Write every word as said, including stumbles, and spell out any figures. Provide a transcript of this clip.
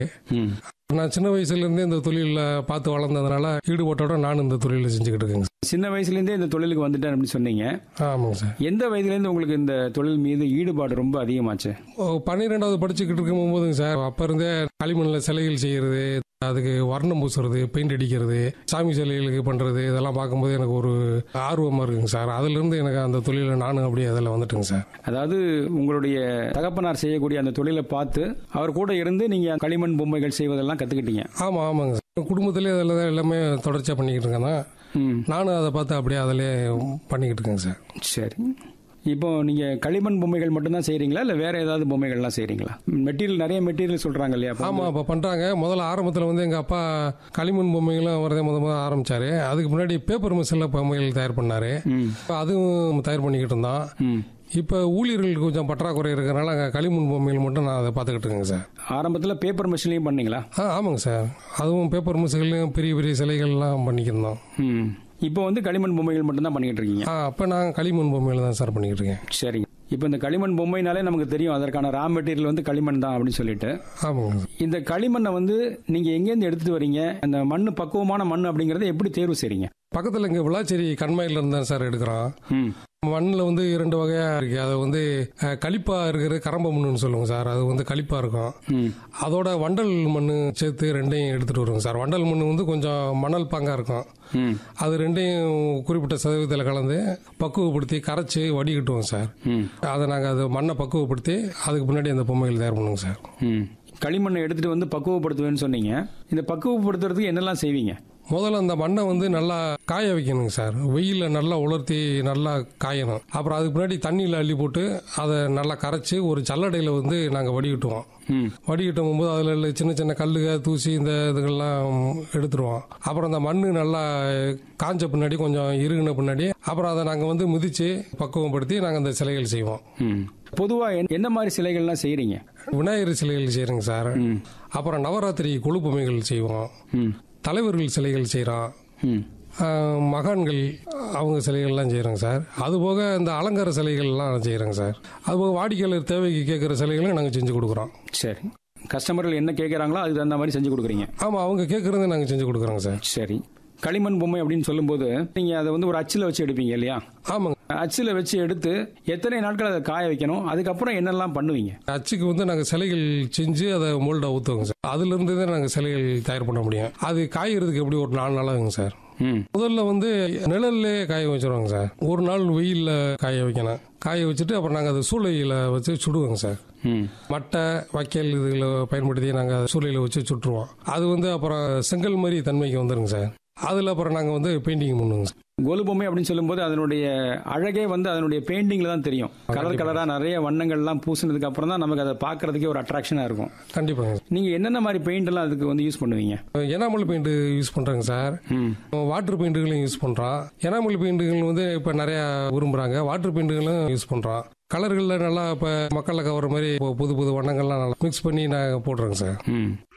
ம். நான் சின்ன வயசுலேருந்தே இந்த தொழிலில் பார்த்து வளர்ந்ததுனால ஈடுபாட்டோட நானும் இந்த தொழிலில் செஞ்சுக்கிட்டு இருக்கேங்க சார். சின்ன வயசுலேருந்தே இந்த தொழிலுக்கு வந்துட்டேன் அப்படின்னு சொன்னீங்க. ஆமாங்க சார். எந்த வயதுலேருந்து உங்களுக்கு இந்த தொழில் மீது ஈடுபாடு ரொம்ப அதிகமாச்சு? ஓ, பன்னிரெண்டாவது படிச்சுக்கிட்டு இருக்கும் போதுங்க சார், அப்போ இருந்தே களிமண்ணில் சிலைகள் செய்கிறது, அதுக்கு வர்ணம் பூசுறது, பெயிண்ட் அடிக்கிறது, சாமி சிலைகளுக்கு பண்ணுறது, இதெல்லாம் பார்க்கும்போது எனக்கு ஒரு ஆர்வமாக இருக்குங்க சார். அதுலேருந்து எனக்கு அந்த தொழிலில் நானும் அப்படியே அதில் வந்துட்டுங்க சார். அதாவது உங்களுடைய தகப்பனார் செய்யக்கூடிய அந்த தொழிலை பார்த்து அவர் கூட இருந்து நீங்கள் களிமண் பொம்மைகள் செய்வதெல்லாம் கற்றுக்கிட்டீங்க. ஆமாம் ஆமாங்க சார். குடும்பத்திலே அதில் தான் எல்லாமே தொடர்ச்சியாக பண்ணிக்கிட்டு இருக்கேன். ம். நானும் அதை பார்த்து அப்படியே அதிலே பண்ணிக்கிட்டு இருக்கேங்க சார். சரி. இப்போ நீங்கள் களிமண் பொம்மைகள் மட்டும்தான் செய்கிறீங்களா இல்லை வேறு ஏதாவது பொம்மைகள்லாம் செய்கிறீங்களா? மெட்டீரியல் நிறைய மெட்டீரியல் சொல்கிறாங்க இல்லையா? ஆமாம், இப்போ பண்ணுறாங்க. முதல்ல ஆரம்பத்தில் வந்து எங்கள் அப்பா களிமண் பொம்மைகளும் வரதே முத முதல் ஆரம்பித்தார். அதுக்கு முன்னாடி பேப்பர் மிஷினில் பொம்மைகள் தயார் பண்ணார். அதுவும் தயார் பண்ணிக்கிட்டு இருந்தோம். ம். இப்போ ஊழியர்களுக்கு கொஞ்சம் பற்றாக்குறை இருக்கிறனால அங்கே களிமண் பொம்மைகள் மட்டும் நான் அதை பார்த்துக்கிட்டு இருக்கேங்க சார். ஆரம்பத்தில் பேப்பர் மிஷின்லையும் பண்ணீங்களா? ஆ ஆமாங்க சார். அதுவும் பேப்பர் மிஷின்லையும் பெரிய பெரிய சிலைகள்லாம் பண்ணிக்கிருந்தோம். ம். இப்போ வந்து களிமண் பொம்மைகள் மட்டும்தான் பண்ணிக்கிட்டு இருக்கீங்க. ஆ அப்போ நான் களிமண் பொம்மைகள் தான் சார் பண்ணிக்கிட்டு இருக்கேன். சரிங்க. இப்போ இந்த களிமண் பொம்மைனாலே நமக்கு தெரியும் அதற்கான ரா மெட்டீரியல் வந்து களிமண் தான் அப்படின்னு சொல்லிட்டு. ஆமாங்க சார். இந்த களிமண்ணை வந்து நீங்கள் எங்கேருந்து எடுத்துட்டு வரீங்க? அந்த மண் பக்குவமான மண் அப்படிங்கிறத எப்படி தேர்வு செய்றீங்க? பக்கத்தில் இங்கே விளாச்சேரி கண்மாயில் இருந்தான் சார் எடுக்கிறோம். ம். மண்ணில் வந்து இரண்டு வகையாக இருக்கு. அது வந்து அஹ், களிப்பா இருக்கிற கரம்ப மண்ணுன்னு சொல்லுவோங்க சார். அது வந்து களிப்பா இருக்கும். ம். அதோட வண்டல் மண் சேர்த்து ரெண்டையும் எடுத்துட்டு வருவோங்க சார். வண்டல் மண் வந்து கொஞ்சம் மணல் பாங்கா இருக்கும். ம். அது ரெண்டையும் குறிப்பிட்ட சதவீதத்தில் கலந்து பக்குவப்படுத்தி கரைச்சி வடிகட்டுவோம் சார். ம். அதை நாங்கள் அது மண்ணை பக்குவப்படுத்தி அதுக்கு முன்னாடி அந்த பொம்மைகள் தயார் பண்ணுவோங்க சார். ம். களிமண்ணை எடுத்துட்டு வந்து பக்குவப்படுத்துவேன்னு சொன்னீங்க. இந்த பக்குவப்படுத்துறதுக்கு என்னெல்லாம் செய்வீங்க? முதல்ல அந்த மண்ணை வந்து நல்லா காய வைக்கணுங்க சார். வெயிலில் நல்லா உலர்த்தி நல்லா காயணும். அப்புறம் அதுக்கு முன்னாடி தண்ணியில் அள்ளி போட்டு அதை நல்லா கரைச்சி ஒரு சல்லடையில் வந்து நாங்கள் வடிகட்டுவோம். ம். வடிகட்டும் போது அதில் சின்ன சின்ன கல்லுக தூசி இந்த இதுகள்லாம் எடுத்துருவோம். அப்புறம் அந்த மண் நல்லா காஞ்ச பின்னாடி கொஞ்சம் இறுகின பின்னாடி அப்புறம் அதை நாங்கள் வந்து மிதித்து பக்குவப்படுத்தி நாங்கள் அந்த சிலைகள் செய்வோம். ம். பொதுவாக என்ன மாதிரி சிலைகள்லாம் செய்கிறீங்க? விநாயகர் சிலைகள் செய்கிறோங்க சார். ம். அப்புறம் நவராத்திரி கொலு பொம்மைகள் செய்வோம். ம். தலைவர்கள் சிலைகள் செய்கிறோம். ம். மகான்கள் அவங்க சிலைகள்லாம் செய்கிறோங்க சார். அதுபோக இந்த அலங்கார சிலைகள்லாம் செய்கிறோங்க சார். அதுபோக வாடிக்கையாளர் தேவைக்கு கேட்குற சிலைகளும் நாங்கள் செஞ்சு கொடுக்குறோம். சரி. கஸ்டமர்கள் என்ன கேட்குறாங்களோ அதுக்கு தகுந்த மாதிரி செஞ்சு கொடுக்குறீங்க. ஆமாம், அவங்க கேட்குறத நாங்கள் செஞ்சு கொடுக்குறோங்க சார். சரி. களிமண் பொம்மை அப்படின்னு சொல்லும்போது நீங்கள் அதை வந்து ஒரு அச்சில் வச்சு எடுப்பீங்க இல்லையா? ஆமாங்க. அச்சில் வச்சு எடுத்து எத்தனை நாட்கள் அதை காய வைக்கணும்? அதுக்கப்புறம் என்னெல்லாம் பண்ணுவீங்க? அச்சுக்கு வந்து நாங்கள் சிலைகள் செஞ்சு அதை மோல்டாக ஊற்றுவோங்க சார். அதுலேருந்து தான் நாங்கள் சிலைகள் தயார் பண்ண முடியும். அது காயறதுக்கு எப்படி ஒரு நாலு நாளாகுங்க சார். ம். முதல்ல வந்து நிழல்லே காய வச்சிருவாங்க சார். ஒரு நாள் வெயிலில் காய வைக்கணும். காய வச்சுட்டு அப்புறம் நாங்கள் அதை சூளையில் வச்சு சுடுவோங்க சார். ம். மட்டை வைக்கல் இதுகளை பயன்படுத்தி நாங்கள் சூளையில் வச்சு சுட்டுருவோம். அது வந்து அப்புறம் செங்கல் மாதிரி தன்மைக்கு வந்துருங்க சார். அதில் அப்புறம் நாங்கள் வந்து பெயிண்டிங் பண்ணுவோங்க சார். கோலு பொம்மை அப்படின்னு சொல்லும்போது அதனுடைய அழகே வந்து அதனுடைய பெயிண்டிங்ல தான் தெரியும். கலர் கலரா நிறைய வண்ணங்கள்லாம் பூசினதுக்கு அப்புறம் தான் நமக்கு அதை பார்க்கறதுக்கே ஒரு அட்ராக்ஷனா இருக்கும். கண்டிப்பாங்க. நீங்க என்னென்ன மாதிரி பெயிண்ட் எல்லாம் அதுக்கு வந்து யூஸ் பண்ணுவீங்க? எனாமல் பெயிண்ட் யூஸ் பண்ணுறாங்க சார். ம். வாட்டர் பெயிண்ட்டுகளையும் யூஸ் பண்ணுறோம். எனாமல் பெயிண்ட்டுகள் வந்து இப்போ நிறையா விரும்புகிறாங்க. வாட்டர் பெயிண்ட்டுகளும் யூஸ் பண்ணுறோம். கலர்களில் நல்லா இப்போ மக்களை கவர மாதிரி இப்போ புது புது வண்ணங்கள்லாம் நல்லா மிக்ஸ் பண்ணி நாங்கள் போடுறோங்க சார். ம்.